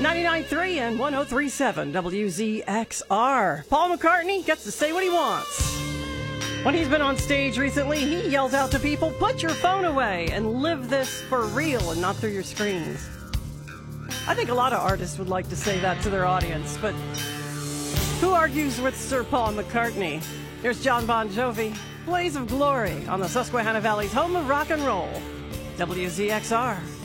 99.3 and 103.7 WZXR. Paul McCartney gets to say what he wants. When he's been on stage recently, he yells out to people, put your phone away and live this for real and not through your screens. I think a lot of artists would like to say that to their audience, but who argues with Sir Paul McCartney? Here's John Bon Jovi, Blaze of Glory, on the Susquehanna Valley's home of rock and roll, WZXR.